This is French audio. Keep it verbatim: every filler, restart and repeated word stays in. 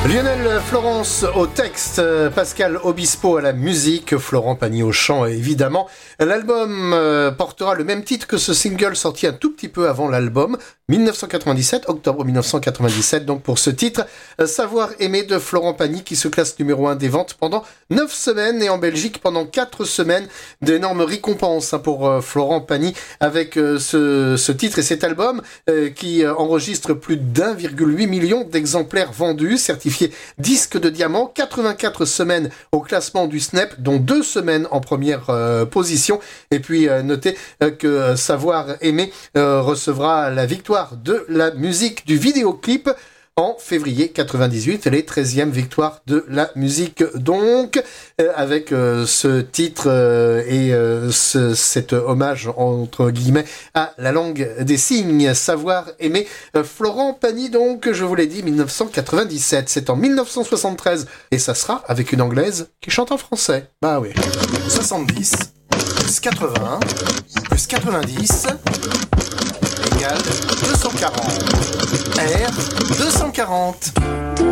Lionel Florence au texte, Pascal Obispo à la musique, Florent Pagny au chant évidemment. L'album euh, portera le même titre que ce single sorti un tout petit peu avant l'album, dix-neuf cent quatre-vingt-dix-sept, octobre dix-neuf cent quatre-vingt-dix-sept, donc pour ce titre, euh, Savoir aimer de Florent Pagny qui se classe numéro un des ventes pendant neuf semaines et en Belgique pendant quatre semaines, d'énormes récompenses hein, pour euh, Florent Pagny avec euh, ce, ce titre et cet album euh, qui euh, enregistre plus d'un virgule huit million d'exemplaires vendus, certifiés disque de diamant, quatre-vingt-quatre semaines au classement du Snap, dont deux semaines en première euh, position. Et puis euh, notez euh, que euh, Savoir aimer euh, recevra la victoire de la musique du vidéoclip en février quatre-vingt-dix-huit, les treizième victoires de la musique donc, euh, avec euh, ce titre euh, et euh, ce, cet hommage entre guillemets à la langue des signes, Savoir aimer. Euh, Florent Pagny donc, je vous l'ai dit, dix-neuf cent quatre-vingt-dix-sept, c'est en dix-neuf cent soixante-treize et ça sera avec une anglaise qui chante en français. Bah oui. soixante-dix plus quatre-vingts plus quatre-vingt-dix égale deux cent quarante. R deux cent quarante.